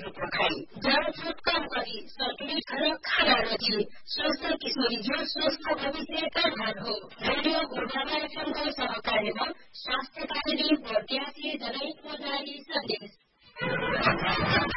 पोखाई junk food कम गरी सन्तुलित खाना रोजी स्वस्थ किशोरी जो स्वस्थ भविष्य का धन हो। रेडियो गोर्खामा एफएमको सहकार्यमा स्वास्थ्य कार्य बर्दियासी जनहितको जारी सन्देश।